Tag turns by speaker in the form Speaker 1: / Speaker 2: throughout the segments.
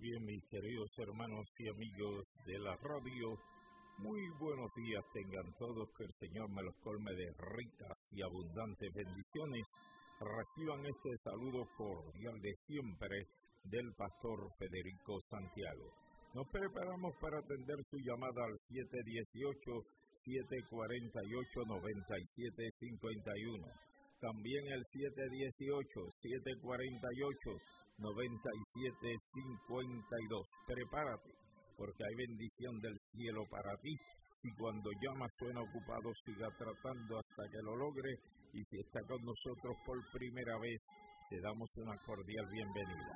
Speaker 1: bien, mis queridos hermanos y amigos de la radio. Muy buenos días tengan todos, que el Señor me los colme de ricas y abundantes bendiciones. Reciban este saludo cordial de siempre del pastor Federico Santiago. Nos preparamos para atender su llamada al 718-748-9751. También el 718-748-9752. Prepárate, porque hay bendición del cielo para ti. Si cuando llamas suena ocupado, siga tratando hasta que lo logre. Y si está con nosotros por primera vez, te damos una cordial bienvenida.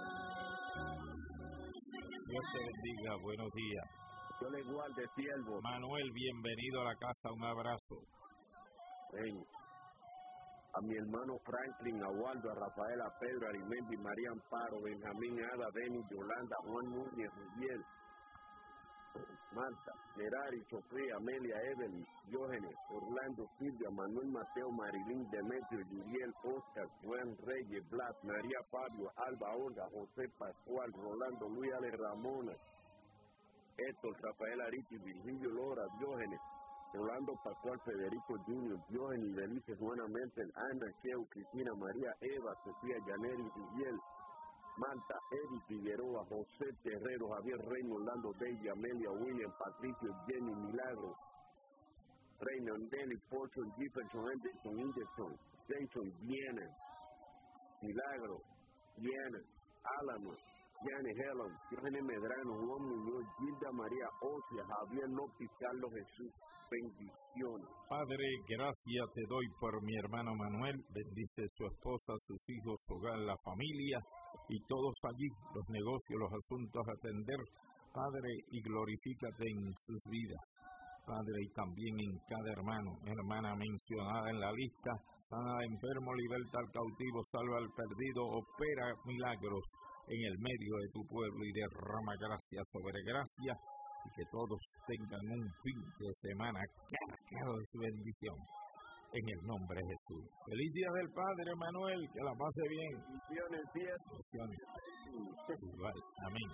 Speaker 1: Dios te bendiga, buenos días.
Speaker 2: Dios le guarde, siervo.
Speaker 1: Manuel, bienvenido a la casa, un abrazo.
Speaker 2: Ven. A mi hermano Franklin, a Waldo, a Rafael, a Pedro, a Arimendi, María Amparo, Benjamín, Ada, Denis, Yolanda, Juan Núñez, Rubiel, Marta, Gerari, Sofía, Amelia, Evelyn, Diógenes, Orlando, Silvia, Manuel, Mateo, Marilín, Demetrio, Yuriel, Oscar, Juan Reyes, Blas, María Fabio, Alba, Olga, José Pascual, Rolando, Luis Ale, Ramona, Héctor, Rafael Ariti, Virgilio Lora, Diógenes, Rolando Pascual, Federico Junior, Diógenes, Belice, Juana Mentel, Ana, Keu, Cristina, María, Eva, Sofía, Yaneri, Rubiel, Manta, Eddie Figueroa, José Terrero, Javier Reino, Orlando Daisy, Amelia, William, Patricio, Jenny, Milagro, Reino, Denny, Porcho, Jefferson, Anderson, Jason, Viena, Milagro, Viena, Álamo, Gianni Helen, Diógenes Medrano, Juan Muñoz, Gilda María Ocia, Javier López, Carlos Jesús, bendiciones.
Speaker 1: Padre, gracias te doy por mi hermano Manuel. Bendice su esposa, sus hijos, su hogar, la familia y todos allí, los negocios, los asuntos a atender. Padre, y glorifícate en sus vidas. Padre, y también en cada hermana mencionada en la lista. Sana al enfermo, liberta al cautivo, salva al perdido, opera milagros en el medio de tu pueblo y derrama gracia sobre gracia, y que todos tengan un fin de semana cargado de su bendición, en el nombre de Jesús. Feliz Día del Padre, Manuel, que la pase bien.
Speaker 2: Bendiciones, cierto.
Speaker 1: Igual, amén.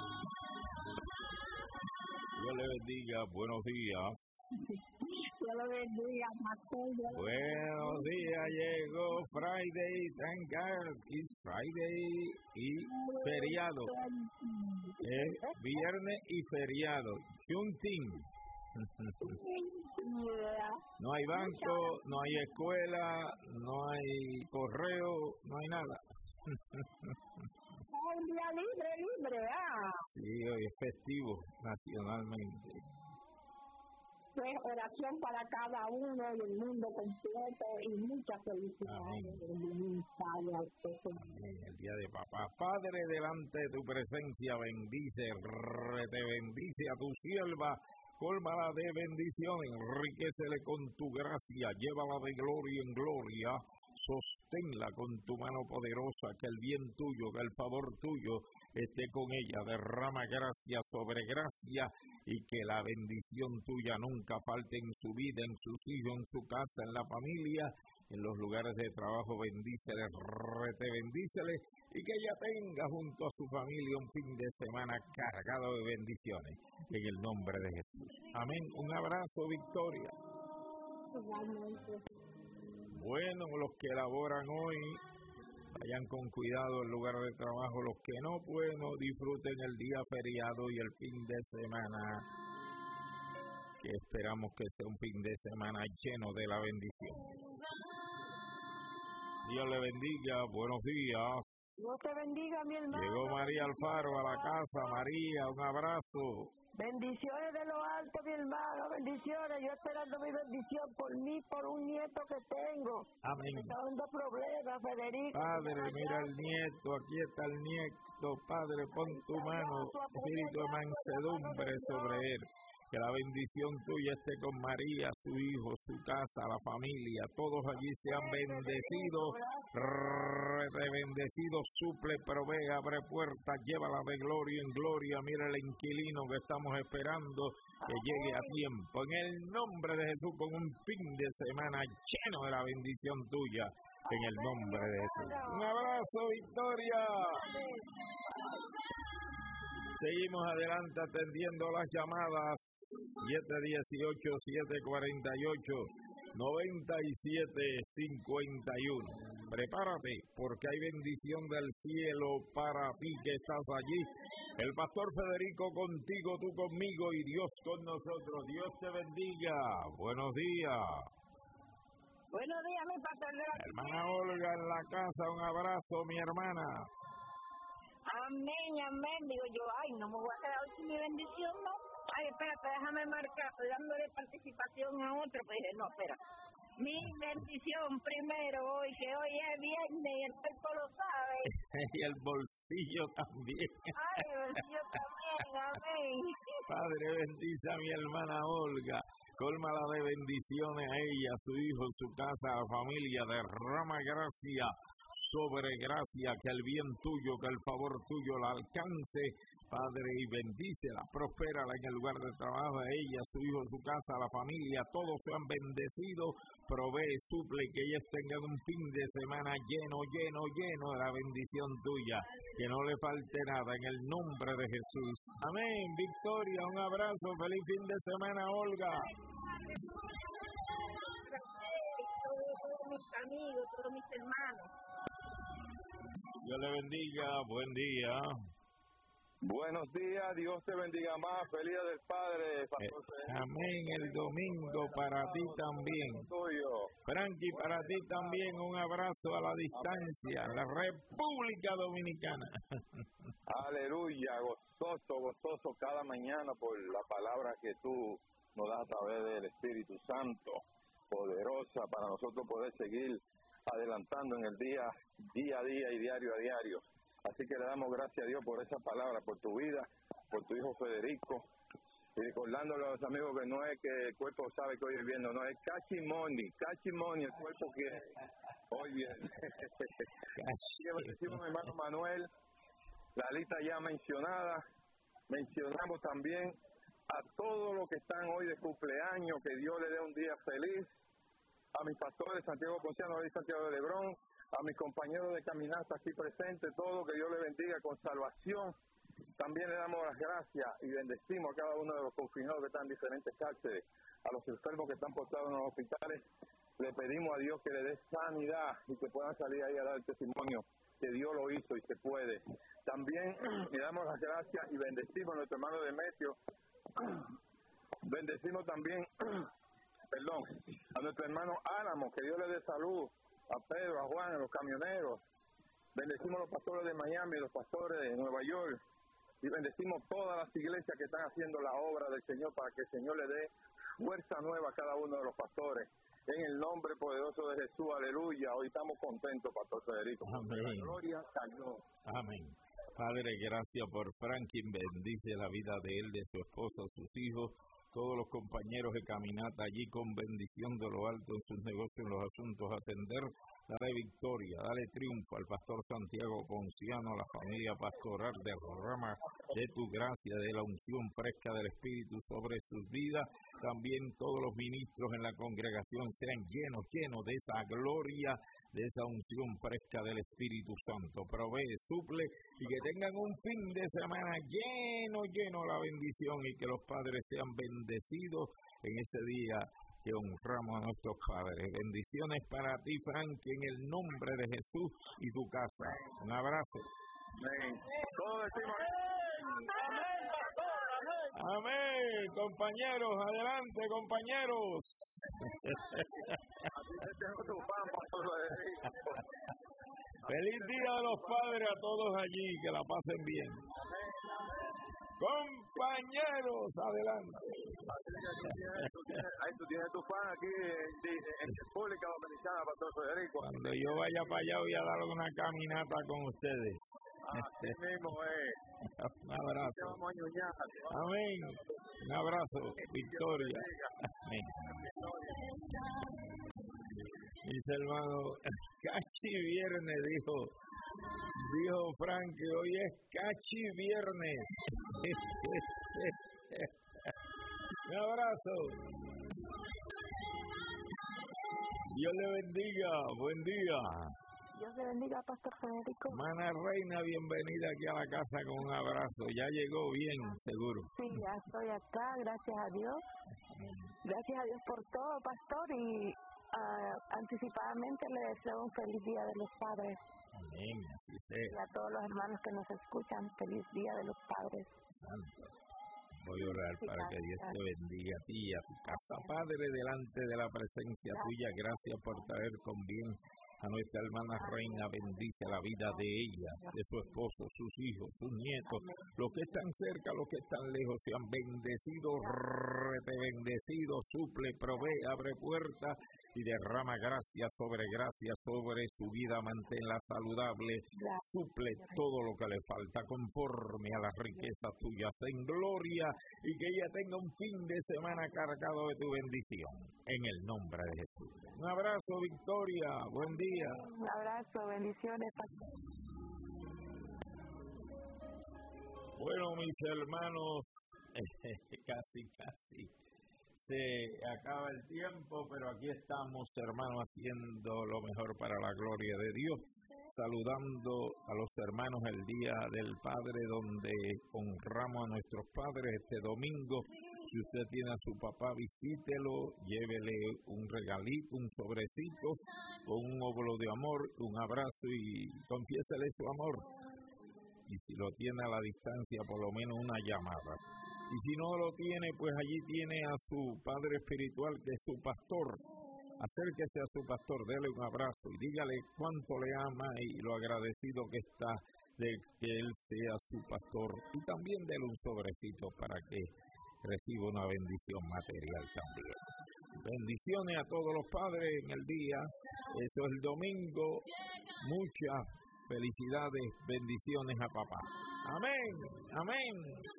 Speaker 1: Dios le bendiga, buenos días.
Speaker 3: Dios le bendiga, Mateo.
Speaker 1: Buenos días, llegó Friday, thank God, it's Friday y feriado. Viernes y feriado, Junting. No hay banco, no hay escuela, no hay correo, no hay nada.
Speaker 3: Un día libre,
Speaker 1: Sí, hoy es festivo nacionalmente.
Speaker 3: Pues oración para cada uno y el mundo completo y mucha felicidad.
Speaker 1: Amén.
Speaker 3: Amén.
Speaker 1: El día de papá. Padre, delante de tu presencia, bendice, te bendice a tu sierva, cólmala de bendición, enriquecele con tu gracia, llévala de gloria en gloria, sosténla con tu mano poderosa, que el bien tuyo, que el favor tuyo esté con ella, derrama gracia sobre gracia y que la bendición tuya nunca falte en su vida, en sus hijos, en su casa, en la familia, en los lugares de trabajo. Bendícele, bendícele y que ella tenga junto a su familia un fin de semana cargado de bendiciones en el nombre de Jesús. Amén. Un abrazo, Victoria. Bueno, los que laboran hoy, vayan con cuidado al lugar de trabajo. Los que no, bueno, disfruten el día feriado y el fin de semana, que esperamos que sea un fin de semana lleno de la bendición. Dios le bendiga, buenos días.
Speaker 3: Dios te bendiga, mi hermano.
Speaker 1: Llegó María Alfaro a la casa. María, un abrazo.
Speaker 3: Bendiciones de lo alto, mi hermano, bendiciones. Yo esperando mi bendición por mí, por un nieto que tengo.
Speaker 1: Amén.
Speaker 3: Me está dando problemas, Federico.
Speaker 1: Padre, mira el nieto, aquí está el nieto. Padre, pon tu mano, espíritu de mansedumbre sobre él. Que la bendición tuya esté con María, su hijo, su casa, la familia. Todos allí sean bendecidos, bendecidos, suple, provee, abre puertas, llévala de gloria en gloria. Mira el inquilino que estamos esperando que llegue a tiempo. En el nombre de Jesús, con un fin de semana lleno de la bendición tuya. En el nombre de Jesús. Un abrazo, Victoria. Seguimos adelante atendiendo las llamadas 718-748-9751. Prepárate porque hay bendición del cielo para ti que estás allí. El pastor Federico contigo, tú conmigo y Dios con nosotros. Dios te bendiga. Buenos días.
Speaker 3: Buenos días, mi pastor.
Speaker 1: Hermana Olga en la casa, un abrazo, mi hermana.
Speaker 3: Amén, amén. Digo yo, ay, no me voy a quedar sin mi bendición, ¿no? Ay, espérate, déjame marcar, estoy dándole participación a otro. Pues dije, no, espera. Mi bendición primero hoy, que hoy es viernes y el cuerpo lo sabe.
Speaker 1: Y el bolsillo también.
Speaker 3: Ay, el bolsillo también, amén.
Speaker 1: Padre, bendice a mi hermana Olga. Cólmala de bendiciones a ella, a su hijo, su casa, a la familia. Derrama gracia sobre gracia, que el bien tuyo, que el favor tuyo la alcance, Padre, y bendícela, prospérala en el lugar de trabajo, a ella, a su hijo, a su casa, a la familia, todos sean bendecidos, provee, suple, que ellos tengan un fin de semana lleno de la bendición tuya, que no le falte nada, en el nombre de Jesús. Amén. Victoria, un abrazo, feliz fin de semana, Olga.
Speaker 3: Todos mis amigos, todos mis hermanos.
Speaker 1: Dios le bendiga, buen día.
Speaker 4: Buenos días, Dios te bendiga más, feliz día del Padre.
Speaker 1: Amén, el domingo para ti también. Frankie, para ti también un abrazo a la distancia, la República Dominicana.
Speaker 4: Aleluya, gozoso cada mañana por la palabra que tú nos das a través del Espíritu Santo, poderosa para nosotros poder seguir adelantando en el día a día y diario a diario. Así que le damos gracias a Dios por esa palabra, por tu vida, por tu hijo Federico, y recordándole a los amigos que no es que el cuerpo sabe que hoy es viernes, no, es cachimoni, el cuerpo que hoy viene. Decimos mi hermano Manuel, la lista ya mencionada, mencionamos también a todos los que están hoy de cumpleaños, que Dios le dé un día feliz, a mis pastores Santiago Ponciano y Santiago de Lebrón, a mis compañeros de caminata aquí presentes, todos, que Dios les bendiga con salvación. También le damos las gracias y bendecimos a cada uno de los confinados que están en diferentes cárceles, a los enfermos que están postrados en los hospitales. Le pedimos a Dios que le dé sanidad y que puedan salir ahí a dar el testimonio que Dios lo hizo y se puede. También le damos las gracias y bendecimos a nuestro hermano Demetrio. Bendecimos también a nuestro hermano Álamo, que Dios le dé salud, a Pedro, a Juan, a los camioneros. Bendecimos a los pastores de Miami, los pastores de Nueva York, y bendecimos todas las iglesias que están haciendo la obra del Señor, para que el Señor le dé fuerza nueva a cada uno de los pastores. En el nombre poderoso de Jesús, aleluya. Hoy estamos contentos, Pastor Federico.
Speaker 1: Amén.
Speaker 4: Gloria a Dios.
Speaker 1: Amén. Padre, gracias por Franklin, bendice la vida de él, de su esposa, sus hijos, todos los compañeros de caminata allí, con bendición de lo alto en sus negocios, en los asuntos a atender. Dale victoria, dale triunfo al pastor Santiago Ponciano, a la familia pastoral, derrama de tu gracia, de la unción fresca del Espíritu sobre sus vidas. También todos los ministros en la congregación sean llenos de esa gloria, de esa unción fresca del Espíritu Santo. Provee, suple y que tengan un fin de semana lleno la bendición, y que los padres sean bendecidos en ese día que honramos a nuestros padres. Bendiciones para ti, Frankie, en el nombre de Jesús y tu casa. Un abrazo.
Speaker 4: Amén. Todos decimos
Speaker 1: amén, compañeros, adelante, compañeros. Feliz Día de los Padres a todos allí, que la pasen bien. Compañeros, adelante.
Speaker 4: Ahí tú tienes tu fan aquí en República Dominicana, Pastor Federico.
Speaker 1: Cuando yo vaya para allá voy a dar una caminata con ustedes.
Speaker 4: Así mismo es.
Speaker 1: Un abrazo.
Speaker 4: Vamos a ñoñar.
Speaker 1: Amén. Un abrazo. Victoria. Amén. Mis hermanos, Cachi Viernes, dijo Frankie, hoy es Cachi Viernes. Un abrazo. Dios le bendiga. Buen día.
Speaker 5: Dios le bendiga, Pastor Federico.
Speaker 1: Hermana Reina, bienvenida aquí a la casa con un abrazo. Ya llegó bien, seguro.
Speaker 5: Sí, ya estoy acá, gracias a Dios. Gracias a Dios por todo, Pastor, y anticipadamente le deseo un feliz Día de los Padres.
Speaker 1: Amén, así sea.
Speaker 5: Y a todos los hermanos que nos escuchan, feliz Día de los Padres.
Speaker 1: Santo. Voy a orar para que Dios te bendiga a ti y a tu casa. Padre, delante de la presencia tuya, gracias por traer con bien a nuestra hermana Reina. Bendice la vida de ella, de su esposo, sus hijos, sus nietos, los que están cerca, los que están lejos, sean bendecidos, bendecido, suple, provee, abre puertas y derrama gracia sobre su vida, manténla saludable, suple todo lo que le falta conforme a las riquezas tuyas en gloria y que ella tenga un fin de semana cargado de tu bendición, en el nombre de Jesús. Un abrazo, Victoria, buen día.
Speaker 5: Un abrazo, bendiciones, Pastor.
Speaker 1: Bueno, mis hermanos, casi se acaba el tiempo, pero aquí estamos, hermanos, haciendo lo mejor para la gloria de Dios, saludando a los hermanos el Día del Padre, donde honramos a nuestros padres este domingo. Si usted tiene a su papá, visítelo, llévele un regalito, un sobrecito, con un óvulo de amor, un abrazo y confiésele su amor. Y si lo tiene a la distancia, por lo menos una llamada. Y si no lo tiene, pues allí tiene a su padre espiritual, que es su pastor. Acérquese a su pastor, dele un abrazo y dígale cuánto le ama y lo agradecido que está de que él sea su pastor. Y también dele un sobrecito para que reciba una bendición material también. Bendiciones a todos los padres en el día. Eso es el domingo. Muchas felicidades, bendiciones a papá. Amén, amén.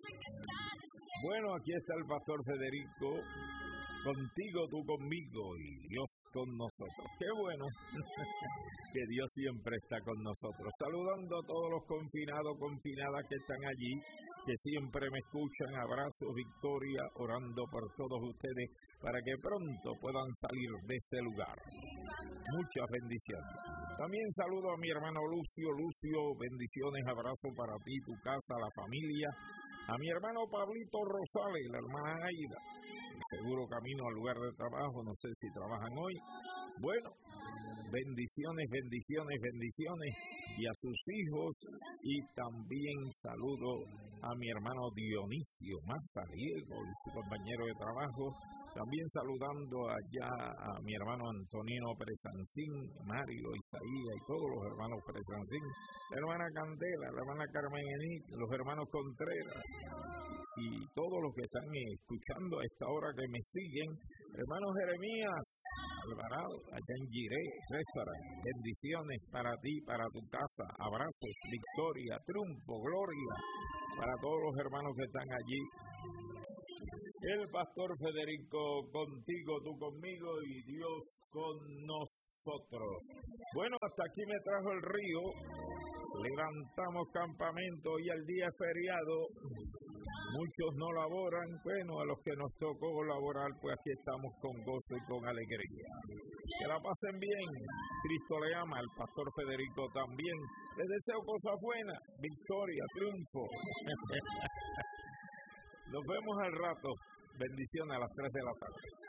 Speaker 1: Bueno, aquí está el pastor Federico, contigo, tú conmigo y Dios con nosotros. Qué bueno que Dios siempre está con nosotros. Saludando a todos los confinados, confinadas que están allí, que siempre me escuchan. Abrazos, Victoria, orando por todos ustedes para que pronto puedan salir de este lugar. Muchas bendiciones. También saludo a mi hermano Lucio. Lucio, bendiciones, abrazo para ti, tu casa, la familia. A mi hermano Pablito Rosales, la hermana Aida, seguro camino al lugar de trabajo, no sé si trabajan hoy. Bueno, bendiciones, bendiciones, bendiciones, y a sus hijos, y también saludo a mi hermano Dionisio Mazariego, su compañero de trabajo, también saludando allá a mi hermano Antonino Presancín, Mario, Isaías y todos los hermanos Presancín, la hermana Candela, la hermana Carmen Enit, los hermanos Contreras, y todos los que están escuchando a esta hora que me siguen, hermano Jeremías Alvarado, allá en Giré, Restaurant, bendiciones para ti, para tu casa, abrazos, victoria, triunfo, gloria, para todos los hermanos que están allí. El pastor Federico, contigo, tú conmigo y Dios con nosotros. Bueno, hasta aquí me trajo el río, levantamos campamento y el día es feriado. Muchos no laboran, bueno, a los que nos tocó laborar, pues aquí estamos con gozo y con alegría. Que la pasen bien, Cristo le ama, el pastor Federico también. Les deseo cosas buenas, victoria, triunfo. Nos vemos al rato. Bendiciones a las 3 de la tarde.